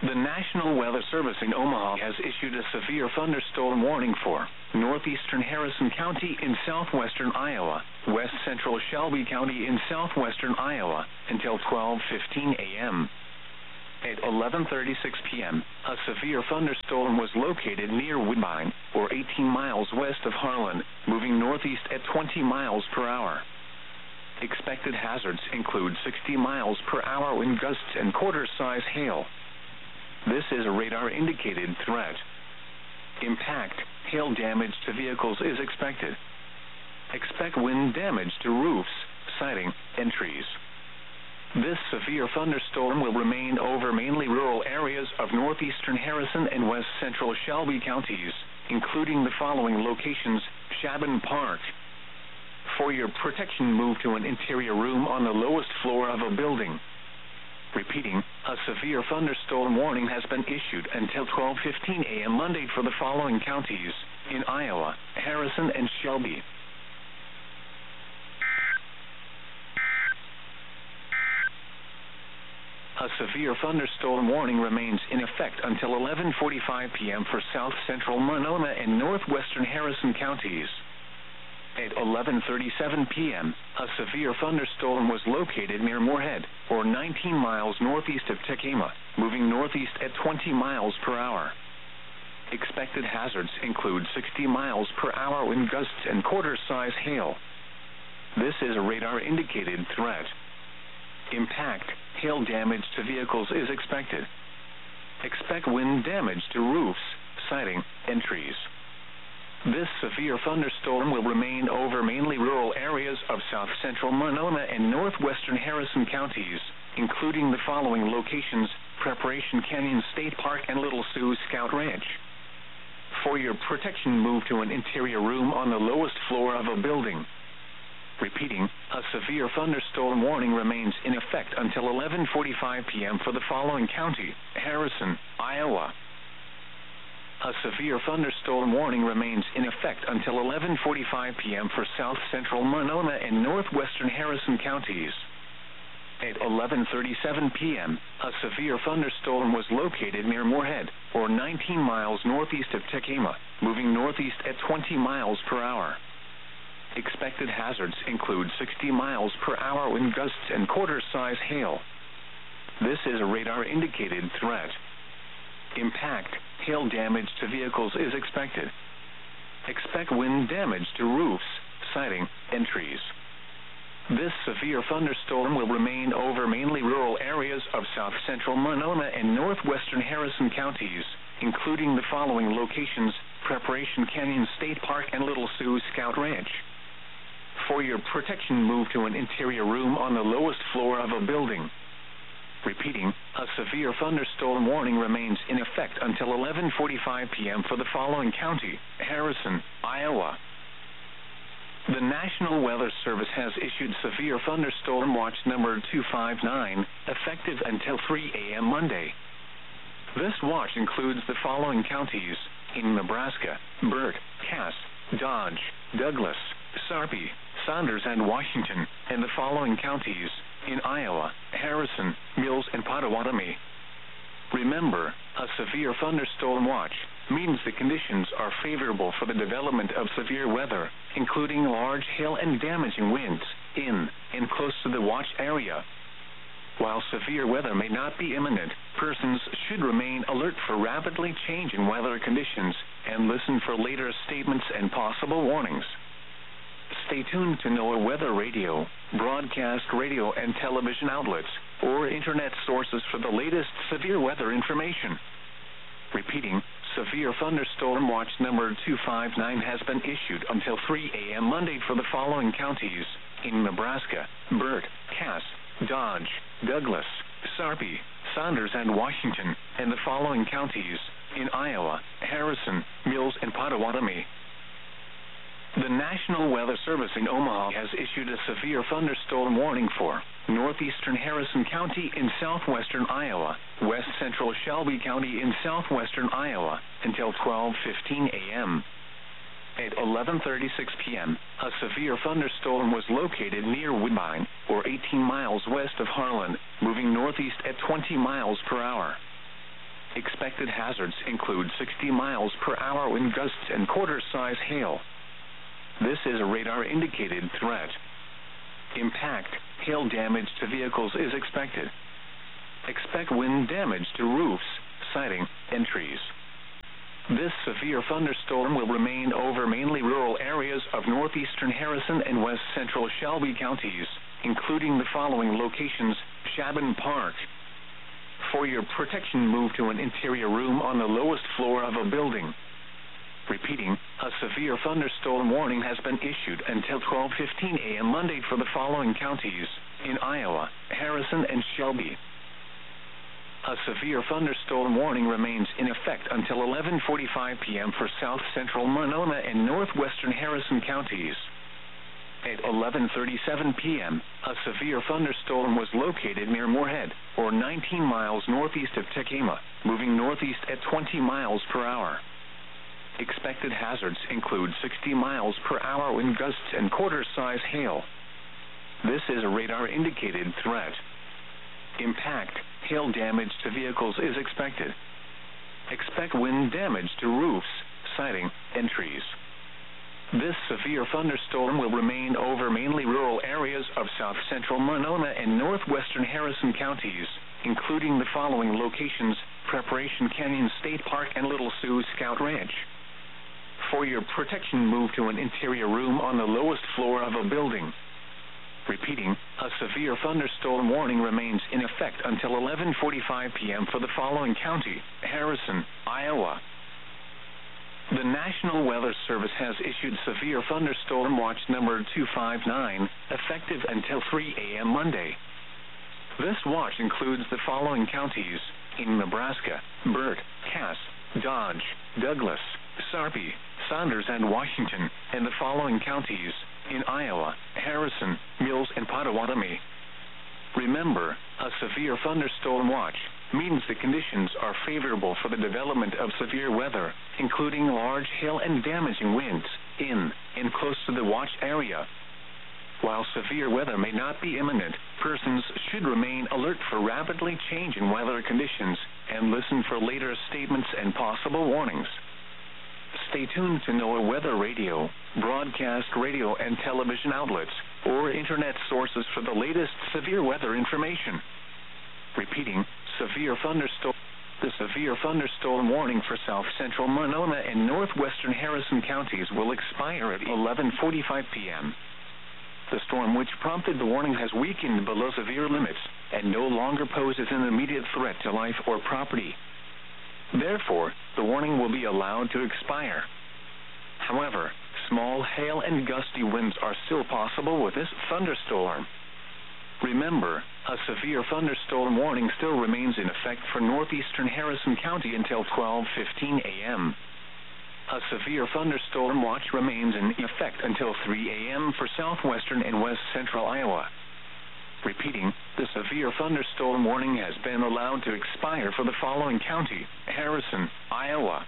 The National Weather Service in Omaha has issued a severe thunderstorm warning for northeastern Harrison County in southwestern Iowa, west central Shelby County in southwestern Iowa, until 12:15 a.m. At 11:36 p.m., a severe thunderstorm was located near Woodbine, or 18 miles west of Harlan, moving northeast at 20 miles per hour. Expected hazards include 60 miles per hour wind gusts and quarter-size hail. This is a radar-indicated threat. Impact, hail damage to vehicles is expected. Expect wind damage to roofs, siding, and trees. This severe thunderstorm will remain over mainly rural areas of northeastern Harrison and west central Shelby counties, including the following locations: Shaban Park. For your protection, move to an interior room on the lowest floor of a building. Repeating, a severe thunderstorm warning has been issued until 12:15 a.m. Monday for the following counties in Iowa: Harrison and Shelby. A severe thunderstorm warning remains in effect until 11:45 p.m. for south central Monona and northwestern Harrison counties. At 11:37 p.m., a severe thunderstorm was located near Moorhead, or 19 miles northeast of Tekema, moving northeast at 20 miles per hour. Expected hazards include 60 miles per hour wind gusts and quarter-size hail. This is a radar-indicated threat. Impact, hail damage to vehicles is expected. Expect wind damage to roofs, siding, and trees. This severe thunderstorm will remain over mainly rural areas of south central Monona and northwestern Harrison counties, including the following locations: Preparation Canyon State Park and Little Sioux Scout Ranch. For your protection, move to an interior room on the lowest floor of a building. Repeating, a severe thunderstorm warning remains in effect until 11:45 p.m. for the following county: Harrison, Iowa. A severe thunderstorm warning remains in effect until 11:45 p.m. for south central Monona and northwestern Harrison counties. At 11:37 p.m., a severe thunderstorm was located near Moorhead, or 19 miles northeast of Tekema, moving northeast at 20 miles per hour. Expected hazards include 60 miles per hour wind gusts and quarter-size hail. This is a radar-indicated threat. Impact, hail damage to vehicles is expected. Expect wind damage to roofs, siding, and trees. This severe thunderstorm will remain over mainly rural areas of south central Monona and northwestern Harrison counties, including the following locations: Preparation Canyon State Park and Little Sioux Scout Ranch. For your protection, move to an interior room on the lowest floor of a building. Repeating, a severe thunderstorm warning remains in effect until 11:45 p.m. for the following county: Harrison, Iowa. The National Weather Service has issued severe thunderstorm watch number 259, effective until 3 a.m. Monday. This watch includes the following counties in Nebraska: Burke, Cass, Dodge, Douglas, Sarpy, Saunders, and Washington, and the following counties in Iowa: Harrison, Mills, and Potawatomi. Remember, a severe thunderstorm watch means the conditions are favorable for the development of severe weather, including large hail and damaging winds, in and close to the watch area. While severe weather may not be imminent, persons should remain alert for rapidly changing weather conditions and listen for later statements and possible warnings. Stay tuned to NOAA Weather Radio, broadcast radio and television outlets, or internet sources for the latest severe weather information. Repeating, severe thunderstorm watch number 259 has been issued until 3 a.m. Monday for the following counties in Nebraska: Burke, Cass, Dodge, Douglas, Sarpy, Saunders, and Washington, and the following counties in Iowa: Harrison, Mills, and Potawatomi. The National Weather Service in Omaha has issued a severe thunderstorm warning for northeastern Harrison County in southwestern Iowa, west central Shelby County in southwestern Iowa, until 12:15 a.m. At 11:36 p.m., a severe thunderstorm was located near Woodbine, or 18 miles west of Harlan, moving northeast at 20 miles per hour. Expected hazards include 60 miles per hour wind gusts and quarter-size hail. This is a radar-indicated threat. Impact, hail damage to vehicles is expected. Expect wind damage to roofs, siding, and trees. This severe thunderstorm will remain over mainly rural areas of northeastern Harrison and west central Shelby counties, including the following locations: Shaban Park. For your protection, move to an interior room on the lowest floor of a building. Repeating, a severe thunderstorm warning has been issued until 12:15 a.m. Monday for the following counties in Iowa, Harrison, and Shelby. A severe thunderstorm warning remains in effect until 11:45 p.m. for south central Monona and northwestern Harrison counties. At 11:37 p.m., a severe thunderstorm was located near Moorhead, or 19 miles northeast of Tekamah, moving northeast at 20 miles per hour. Expected hazards include 60 miles per hour wind gusts and quarter-size hail. This is a radar-indicated threat. Impact, hail damage to vehicles is expected. Expect wind damage to roofs, siding, and trees. This severe thunderstorm will remain over mainly rural areas of south central Monona and northwestern Harrison counties, including the following locations: Preparation Canyon State Park and Little Sioux Scout Ranch. For your protection, move to an interior room on the lowest floor of a building. Repeating, a severe thunderstorm warning remains in effect until 11:45 p.m. for the following county: Harrison, Iowa. The National Weather Service has issued Severe Thunderstorm Watch number 259, effective until 3 a.m. Monday. This watch includes the following counties in Nebraska: Burt, Cass, Dodge, Douglas, Sarpy, Saunders, and Washington, and the following counties in Iowa: Harrison, Mills, and Potawatomi. Remember, a severe thunderstorm watch means the conditions are favorable for the development of severe weather, including large hail and damaging winds in and close to the watch area. While severe weather may not be imminent, persons should remain alert for rapidly changing weather conditions and listen for later statements and possible warnings. Stay tuned to NOAA Weather Radio, broadcast radio and television outlets, or internet sources for the latest severe weather information. Repeating, severe thunderstorm. The severe thunderstorm warning for south central Monona and northwestern Harrison counties will expire at 11:45 p.m. The storm which prompted the warning has weakened below severe limits and no longer poses an immediate threat to life or property. Therefore, the warning will be allowed to expire. However, small hail and gusty winds are still possible with this thunderstorm. Remember, a severe thunderstorm warning still remains in effect for northeastern Harrison County until 12:15 a.m. A severe thunderstorm watch remains in effect until 3 a.m. for southwestern and west central Iowa. Repeating, the severe thunderstorm warning has been allowed to expire for the following county: Harrison, Iowa.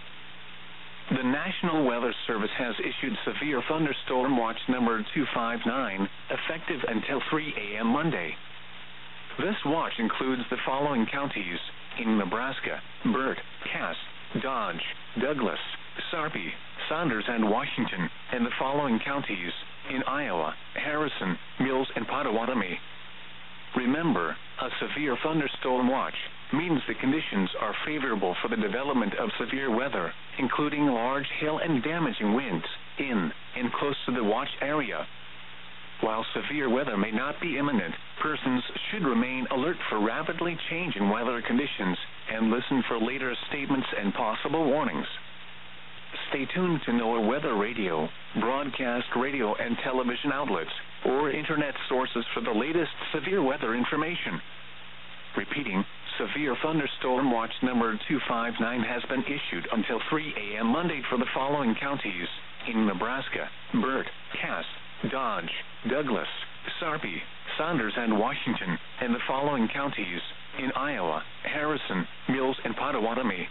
The National Weather Service has issued Severe Thunderstorm Watch number 259, effective until 3 a.m. Monday. This watch includes the following counties in Nebraska: Burt, Cass, Dodge, Douglas, Sarpy, Saunders, and Washington, and the following counties in Iowa: Harrison, Mills, and Potawatomi. Remember, a severe thunderstorm watch means the conditions are favorable for the development of severe weather, including large hail and damaging winds in and close to the watch area. While severe weather may not be imminent, persons should remain alert for rapidly changing weather conditions and listen for later statements and possible warnings. Stay tuned to NOAA Weather Radio, broadcast radio and television outlets, or internet sources for the latest severe weather information. Repeating, Severe Thunderstorm Watch number 259 has been issued until 3 a.m. Monday for the following counties in Nebraska: Burt, Cass, Dodge, Douglas, Sarpy, Saunders, and Washington, and the following counties in Iowa: Harrison, Mills, and Potawatomi.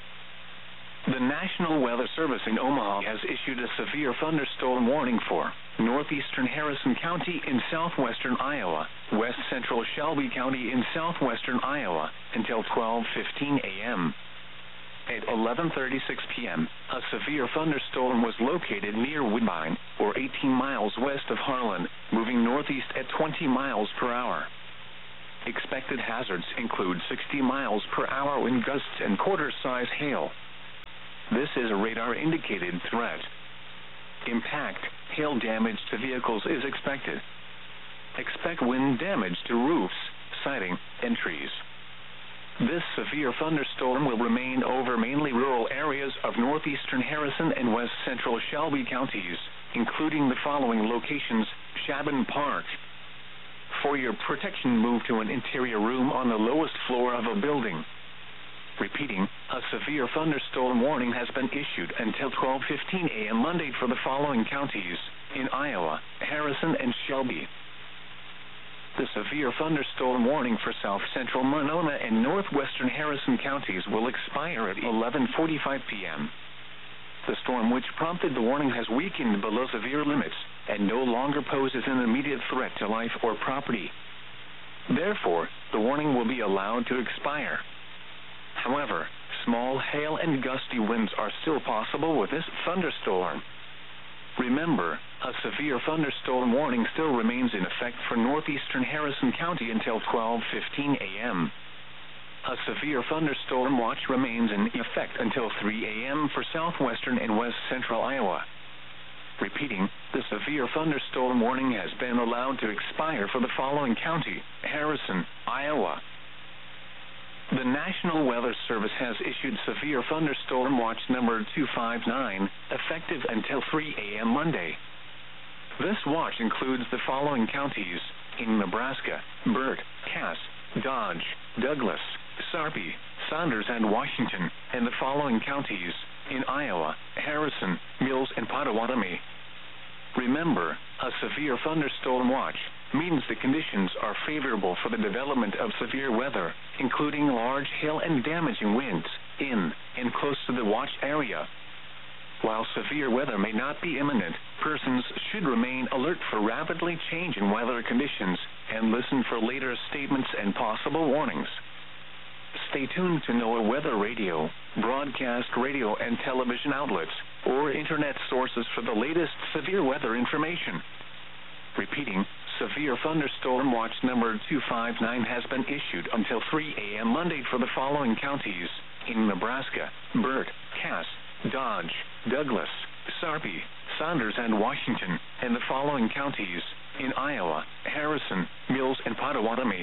The National Weather Service in Omaha has issued a severe thunderstorm warning for northeastern Harrison County in southwestern Iowa, west central Shelby County in southwestern Iowa, until 12:15 a.m. At 11:36 p.m., a severe thunderstorm was located near Woodbine, or 18 miles west of Harlan, moving northeast at 20 miles per hour. Expected hazards include 60 miles per hour wind gusts and quarter-size hail. This is a radar-indicated threat. Impact, hail damage to vehicles is expected. Expect wind damage to roofs, siding, and trees. This severe thunderstorm will remain over mainly rural areas of northeastern Harrison and west central Shelby counties, including the following locations: Shaban Park. For your protection, move to an interior room on the lowest floor of a building. Repeating, a severe thunderstorm warning has been issued until 12:15 a.m. Monday for the following counties in Iowa, Harrison, and Shelby. The severe thunderstorm warning for south-central Monona and northwestern Harrison counties will expire at 11:45 p.m. The storm which prompted the warning has weakened below severe limits and no longer poses an immediate threat to life or property. Therefore, the warning will be allowed to expire. However, small hail and gusty winds are still possible with this thunderstorm. Remember, a severe thunderstorm warning still remains in effect for northeastern Harrison County until 12:15 a.m. A severe thunderstorm watch remains in effect until 3 a.m. for southwestern and west central Iowa. Repeating, the severe thunderstorm warning has been allowed to expire for the following county: Harrison, Iowa. The National Weather Service has issued severe thunderstorm watch number 259, effective until 3 a.m. Monday. This watch includes the following counties in Nebraska: Burt, Cass, Dodge, Douglas, Sarpy, Saunders, and Washington, and the following counties in Iowa: Harrison, Mills, and Pottawatomie. Remember, a severe thunderstorm watch means the conditions are favorable for the development of severe weather, including large hail and damaging winds, in and close to the watch area. While severe weather may not be imminent, persons should remain alert for rapidly changing weather conditions and listen for later statements and possible warnings. Stay tuned to NOAA Weather Radio, broadcast radio and television outlets, or internet sources for the latest severe weather information. Repeating, severe thunderstorm watch number 259 has been issued until 3 a.m. Monday for the following counties in Nebraska: Burt, Cass, Dodge, Douglas, Sarpy, Saunders, and Washington, and the following counties in Iowa: Harrison, Mills, and Pottawatomie.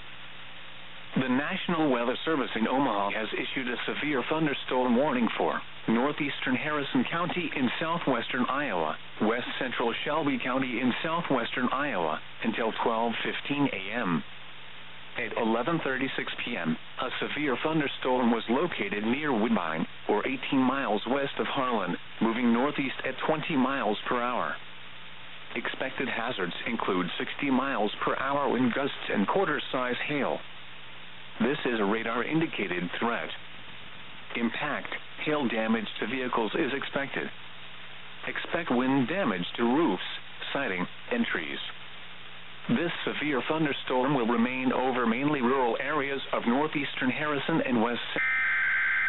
The National Weather Service in Omaha has issued a severe thunderstorm warning for northeastern Harrison County in southwestern Iowa, west central Shelby County in southwestern Iowa, until 12:15 a.m. At 11:36 p.m., a severe thunderstorm was located near Woodbine, or 18 miles west of Harlan, moving northeast at 20 miles per hour. Expected hazards include 60 miles per hour wind gusts and quarter-size hail. This is a radar-indicated threat. Impact, hail damage to vehicles is expected. Expect wind damage to roofs, siding, and trees. This severe thunderstorm will remain over mainly rural areas of northeastern Harrison and west